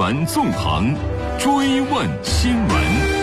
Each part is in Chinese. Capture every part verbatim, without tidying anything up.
闻纵横，追问新闻。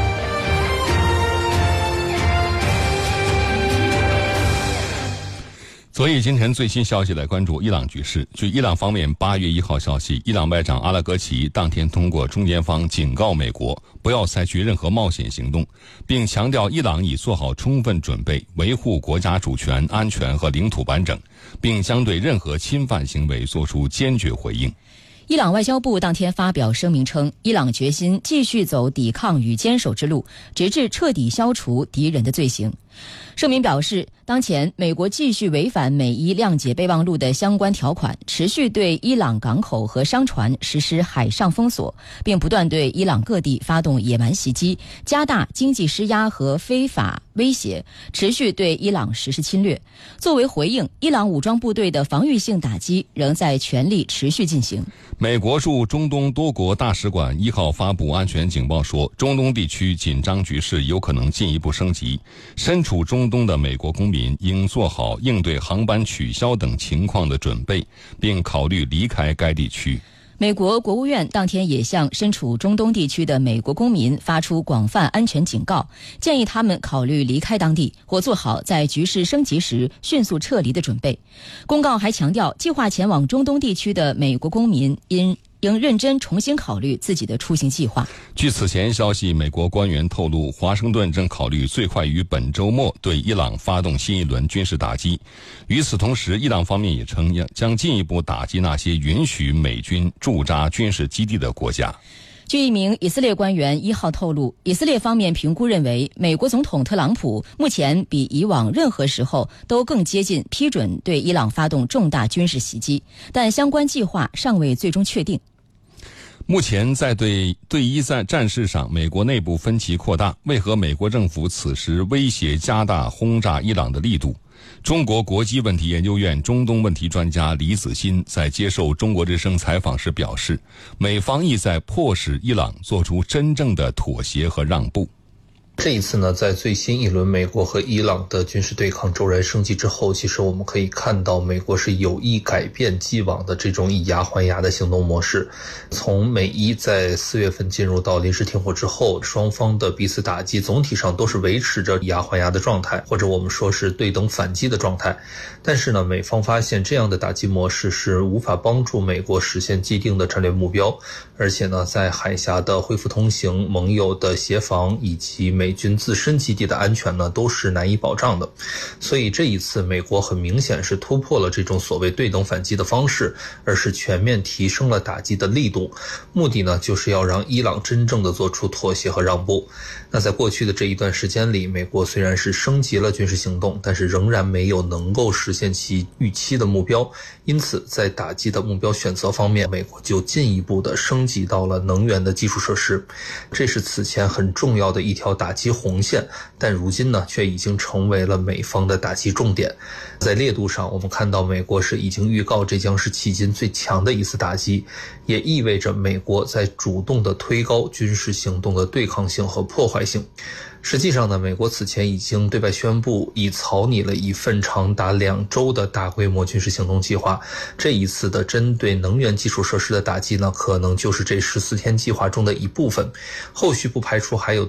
昨夜今晨最新消息来关注伊朗局势。据伊朗方面八月一号消息，伊朗外长阿拉格齐当天通过中间方警告美国不要采取任何冒险行动，并强调伊朗已做好充分准备，维护国家主权、安全和领土完整，并将对任何侵犯行为作出坚决回应。 伊朗外交部当天发表声明称，伊朗决心继续走抵抗与坚守之路，直至彻底消除敌人的罪行。声明表示，当前美国继续违反美伊谅解备忘录的相关条款，持续对伊朗港口和商船实施海上封锁，并不断对伊朗各地发动野蛮袭击，加大经济施压和非法威胁，持续对伊朗实施侵略。作为回应，伊朗武装部队的防御性打击仍在全力持续进行。 美国驻中东多国大使馆一号发布安全警报说，中东地区紧张局势有可能进一步升级，身处中东的美国公民应做好应对航班取消等情况的准备，并考虑离开该地区。 美国国务院当天也向身处中东地区的美国公民发出广泛安全警告，建议他们考虑离开当地或做好在局势升级时迅速撤离的准备。公告还强调，计划前往中东地区的美国公民应应认真重新考虑自己的出行计划。 据此前消息，美国官员透露，华盛顿正考虑最快于本周末对伊朗发动新一轮军事打击。与此同时，伊朗方面也称将进一步打击那些允许美军驻扎军事基地的国家。 据一名以色列官员一号透露，以色列方面评估认为，美国总统特朗普目前比以往任何时候都更接近批准对伊朗发动重大军事袭击，但相关计划尚未最终确定。 目前在对对伊战战事上，美国内部分歧扩大，为何美国政府此时威胁加大轰炸伊朗的力度？中国国际问题研究院中东问题专家李子欣在接受中国之声采访时表示，美方意在迫使伊朗做出真正的妥协和让步。 这一次呢，在最新一轮美国和伊朗的军事对抗骤然升级之后，其实我们可以看到美国是有意改变既往的这种以牙还牙的行动模式。从美伊在四月份进入到临时停火之后，双方的彼此打击总体上都是维持着以牙还牙的状态，或者我们说是对等反击的状态。但是呢，美方发现这样的打击模式是无法帮助美国实现既定的战略目标，而且呢，在海峡的恢复通行、盟友的协防以及美美军自身基地的安全呢，都是难以保障的。所以这一次美国很明显是突破了这种所谓对等反击的方式，而是全面提升了打击的力度，目的呢就是要让伊朗真正的做出妥协和让步。那在过去的这一段时间里，美国虽然是升级了军事行动，但是仍然没有能够实现其预期的目标，因此在打击的目标选择方面，美国就进一步的升级到了能源的基础设施，这是此前很重要的一条打击红线，但如今呢却已经成为了美方的打击重点。在烈度上，我们看到美国是已经预告这将是迄今最强的一次打击，也意味着美国在主动的推高军事行动的对抗性和破坏性。实际上呢，美国此前已经对外宣布，已草拟了一份长达两周的大规模军事行动计划。这一次的针对能源基础设施的打击呢，可能就是这十四天计划中的一部分。后续不排除还有